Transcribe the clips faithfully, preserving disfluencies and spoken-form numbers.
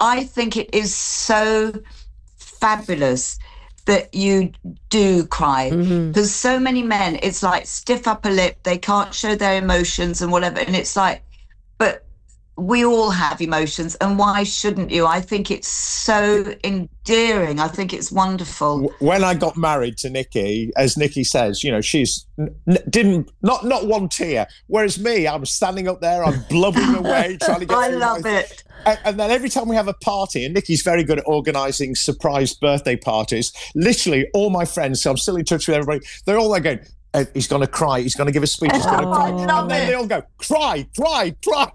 I think it is so fabulous that you do cry, because mm-hmm. so many men, it's like stiff upper lip, they can't show their emotions and whatever, and it's like, but we all have emotions, and why shouldn't you? I think it's so endearing. I think it's wonderful. When I got married to Nikki, as Nikki says, you know, she's n- didn't not not one tear. Whereas me, I'm standing up there, I'm blubbering away, trying to get. I love my... it. And, and then every time we have a party, and Nikki's very good at organising surprise birthday parties. Literally, all my friends, so I'm still in touch with everybody. They're all there going, Uh, he's going to cry. He's going to give a speech. He's going to cry. I love and then it. they all go, cry, cry, cry.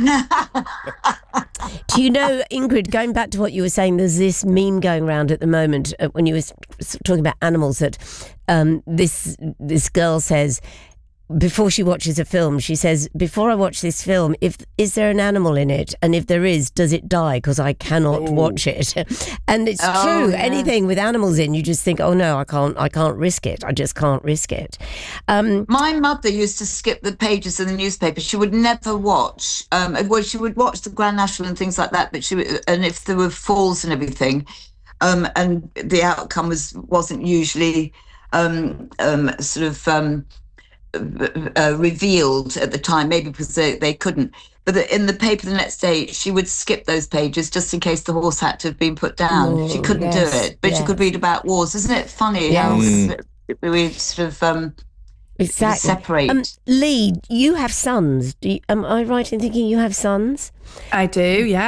Do you know, Ingrid, going back to what you were saying, there's this meme going around at the moment uh, when you were talking about animals that um, this this girl says, before she watches a film, she says, before I watch this film, if is there an animal in it? And if there is, does it die? Because I cannot Ooh. watch it. And it's oh, true. Yeah. Anything with animals in, you just think, oh no, I can't I can't risk it. I just can't risk it. Um, My mother used to skip the pages in the newspaper. She would never watch. Um, well, she would watch the Grand National and things like that, but she would, and if there were falls and everything, um, and the outcome was, wasn't usually um, um, sort of... Um, Uh, revealed at the time, maybe because they, they couldn't. But the, in the paper the next day, she would skip those pages just in case the horse had to have been put down. Oh, she couldn't yes, do it, but yes. she could read about wars. Isn't it funny yes. how mm. we sort of um, exactly separate? Um, Lee, you have sons. Do you, am I right in thinking you have sons? I do, yeah.